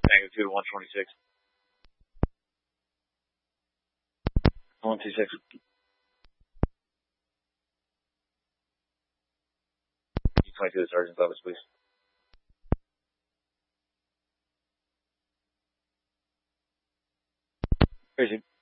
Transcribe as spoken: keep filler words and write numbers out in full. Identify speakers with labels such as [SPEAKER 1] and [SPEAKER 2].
[SPEAKER 1] Magnitude one twenty-six. one two six. twenty-two to the sergeant's office, please. Crazy.